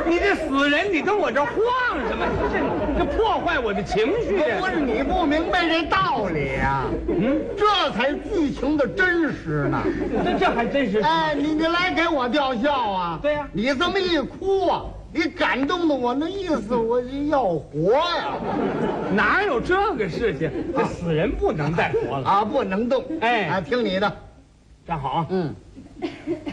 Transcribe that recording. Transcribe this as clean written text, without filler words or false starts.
你这死人，你跟我这晃什么？这破坏我的情绪。 不是你不明白这道理呀？这才剧情的真实呢。 这还真是。 哎，你来给我吊孝啊？ 对呀， 你这么一哭啊，你感动的我那意思，我就要活呀！ 哪有这个事情？这死人不能再活了啊，不能动。 哎， 啊，听你的， 站好啊。